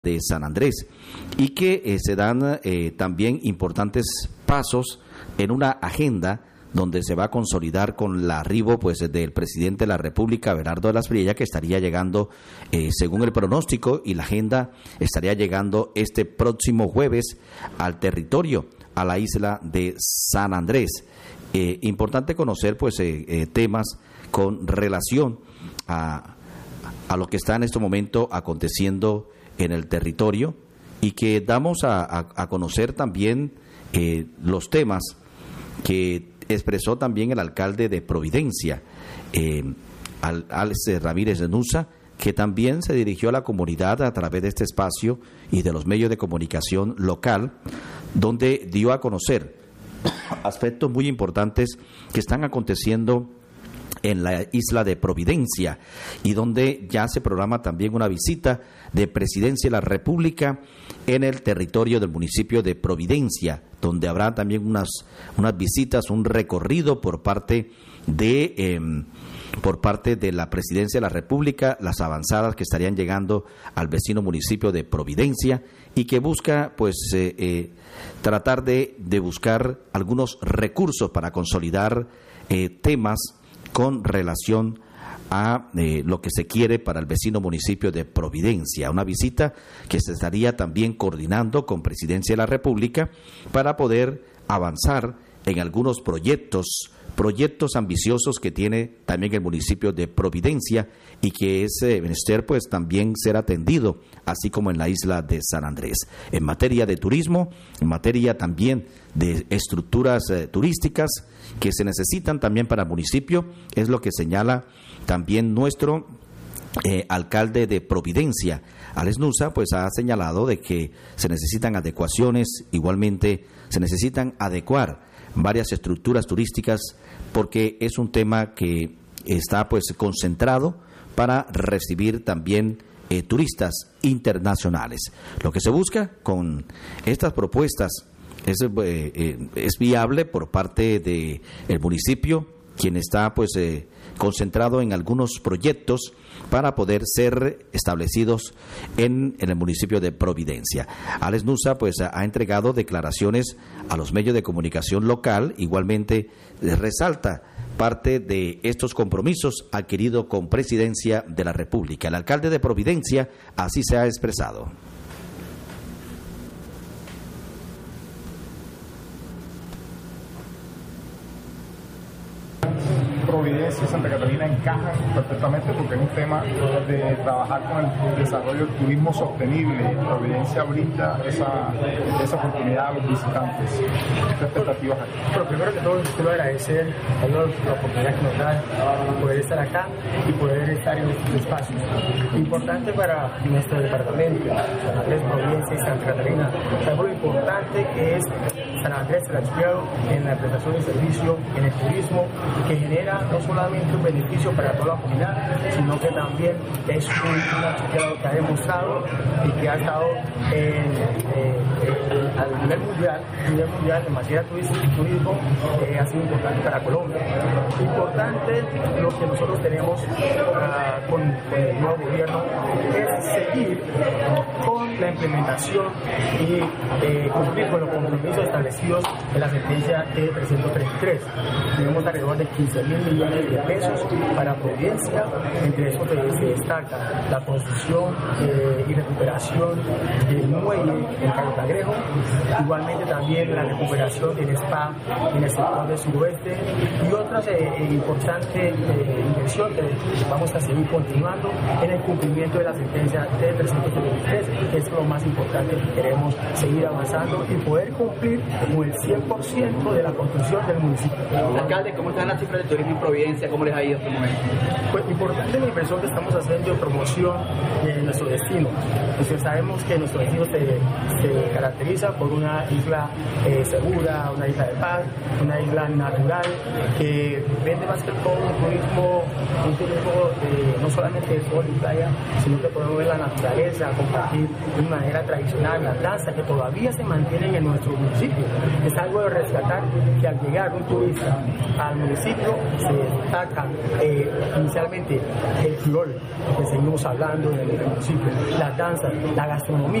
de San Andrés y que se dan también importantes pasos en una agenda donde se va a consolidar con el arribo pues del presidente de la República, Abelardo de la Espriella, que estaría llegando, según el pronóstico y la agenda, estaría llegando este próximo jueves al territorio, a la isla de San Andrés. Importante conocer pues temas con relación a lo que está en este momento aconteciendo en el territorio y que damos a conocer también los temas que expresó también el alcalde de Providencia, Alex Ramírez Nusa, que también se dirigió a la comunidad a través de este espacio y de los medios de comunicación local, donde dio a conocer aspectos muy importantes que están aconteciendo en la isla de Providencia y donde ya se programa también una visita de Presidencia de la República en el territorio del municipio de Providencia, donde habrá también unas visitas, un recorrido por parte de la Presidencia de la República, las avanzadas que estarían llegando al vecino municipio de Providencia y que busca pues tratar de buscar algunos recursos para consolidar temas con relación a lo que se quiere para el vecino municipio de Providencia. Una visita que se estaría también coordinando con Presidencia de la República para poder avanzar en algunos proyectos ambiciosos que tiene también el municipio de Providencia y que es menester pues también ser atendido, así como en la isla de San Andrés. En materia de turismo, en materia también de estructuras turísticas que se necesitan también para el municipio, es lo que señala también nuestro alcalde de Providencia, Alex Nusa, pues ha señalado de que se necesitan adecuaciones, igualmente se necesitan adecuar varias estructuras turísticas porque es un tema que está pues concentrado para recibir también turistas internacionales. Lo que se busca con estas propuestas es viable por parte de el municipio, quien está pues concentrado en algunos proyectos para poder ser establecidos en el municipio de Providencia. Alex Nusa pues ha entregado declaraciones a los medios de comunicación local, igualmente resalta parte de estos compromisos adquiridos con Presidencia de la República. El alcalde de Providencia así se ha expresado. Providencia y Santa Catalina encajan perfectamente porque es un tema de trabajar con el desarrollo del turismo sostenible. Providencia brinda esa oportunidad a los visitantes. ¿Qué expectativas hay? Pero primero que todo, quiero agradecer a Dios la oportunidad que nos da de poder estar acá y poder estar en estos espacios. Importante para nuestro departamento, San Andrés, Providencia y Santa Catalina, algo importante que es San Andrés transfiero en la prestación de servicio, en el turismo, que genera no solamente un beneficio para toda la comunidad, sino que también es un asociado que ha demostrado y que ha estado a nivel mundial en materia de turismo, ha sido importante para Colombia. Importante lo que nosotros tenemos con el nuevo gobierno es seguir con la implementación y cumplir con los compromisos establecidos en la sentencia E333. Tenemos alrededor de 15.000 millones de pesos para Providencia, entre eso se destaca la construcción y recuperación del muelle en Cayo Cangrejo, igualmente también la recuperación del spa en el sector del suroeste y otras importantes inversiones que vamos a seguir continuando en el cumplimiento de la sentencia E333, que es lo más importante que queremos seguir avanzando y poder cumplir con el 100% de la construcción del municipio. Alcalde, ¿cómo están las cifras de turismo en Providencia? ¿Cómo les ha ido hasta el momento? Pues importante la inversión que estamos haciendo en promoción de nuestro destino. Entonces sabemos que nuestro destino se caracteriza por una isla segura, una isla de paz, una isla natural que vende más que todo un turismo no solamente de sol y playa, sino que podemos ver la naturaleza, compartir de manera tradicional, las danzas que todavía se mantienen en nuestro municipio. Es algo de rescatar que al llegar un turista al municipio se destaca inicialmente el criol, que seguimos hablando del municipio, las danzas, la gastronomía.